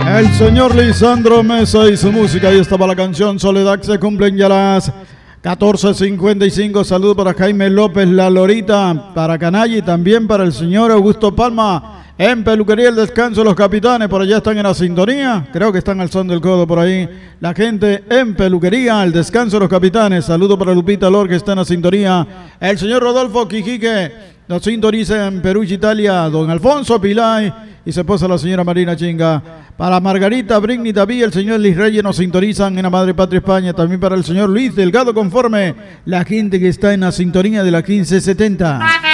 El señor Lisandro Mesa y su música. Ahí estaba la canción Soledad. Se cumplen ya las 14:55. Saludos para Jaime López, La Lorita, para Canalla y también para el señor Augusto Palma. En Peluquería El Descanso, los capitanes por allá están en la sintonía. Creo que están alzando el codo por ahí. La gente en Peluquería El Descanso, los capitanes. Saludos para Lupita Lor, que está en la sintonía. El señor Rodolfo Quijique nos sintoniza en Perú, Italia. Don Alfonso Pilay y se posa la señora Marina Chinga. Para Margarita Brigni David, el señor Luis Reyes nos sintonizan en la Madre Patria España. También para el señor Luis Delgado Conforme, la gente que está en la sintonía de la 1570.